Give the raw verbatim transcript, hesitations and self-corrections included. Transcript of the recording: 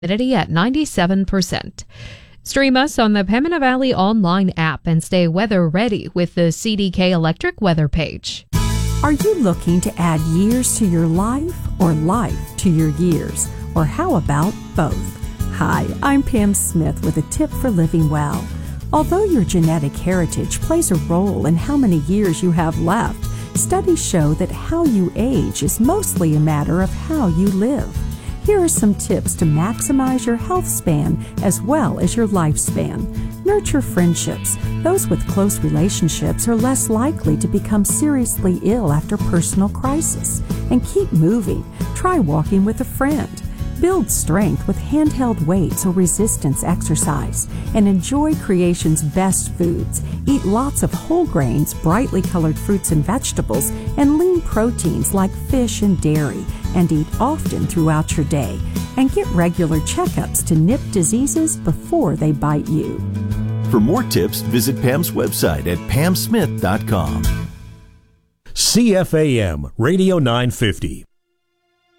humidity at ninety-seven percent. Stream us on the Pembina Valley online app and stay weather ready with the C D K Electric weather page. Are you looking to add years to your life or life to your years? Or how about both? Hi, I'm Pam Smith with a tip for living well. Although your genetic heritage plays a role in how many years you have left, studies show that how you age is mostly a matter of how you live. Here are some tips to maximize your health span as well as your lifespan. Nurture friendships. Those with close relationships are less likely to become seriously ill after personal crisis. And keep moving. Try walking with a friend. Build strength with handheld weights or resistance exercise. And enjoy creation's best foods. Eat lots of whole grains, brightly colored fruits and vegetables, and lean proteins like fish and dairy. And eat often throughout your day. And get regular checkups to nip diseases before they bite you. For more tips, visit Pam's website at pam smith dot com. C F A M Radio nine fifty.